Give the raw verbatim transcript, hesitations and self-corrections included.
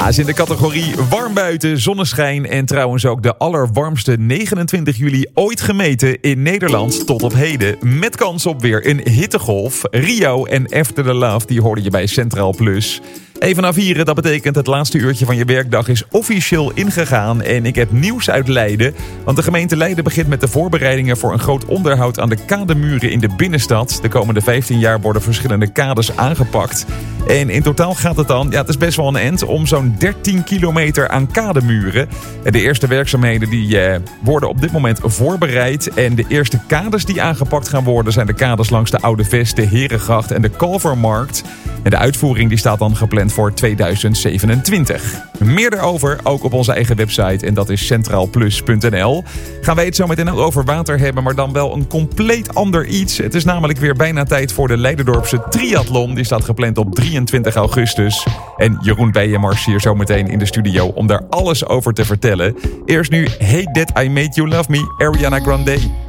Ja, is in de categorie warm buiten, zonneschijn en trouwens ook de allerwarmste negenentwintig juli ooit gemeten in Nederland tot op heden. Met kans op weer een hittegolf. Rio en After the Love, die hoorde je bij Centraal Plus. Even na vieren, dat betekent het laatste uurtje van je werkdag is officieel ingegaan. En ik heb nieuws uit Leiden. Want de gemeente Leiden begint met de voorbereidingen voor een groot onderhoud aan de kademuren in de binnenstad. De komende vijftien jaar worden verschillende kades aangepakt. En in totaal gaat het dan, ja het is best wel een end, om zo'n dertien kilometer aan kademuren. De eerste werkzaamheden die eh, worden op dit moment voorbereid. En de eerste kades die aangepakt gaan worden zijn de kades langs de Oude Vest, de Herengracht en de Kalvermarkt. En de uitvoering die staat dan gepland voor tweeduizend zevenentwintig. Meer daarover ook op onze eigen website en dat is centraalplus punt n l. Gaan wij het zo meteen ook over water hebben, maar dan wel een compleet ander iets. Het is namelijk weer bijna tijd voor de Leiderdorpse triathlon. Die staat gepland op drieëntwintig augustus. En Jeroen Bijemars hier zo meteen in de studio om daar alles over te vertellen. Eerst nu Hey That I Made You Love Me, Ariana Grande.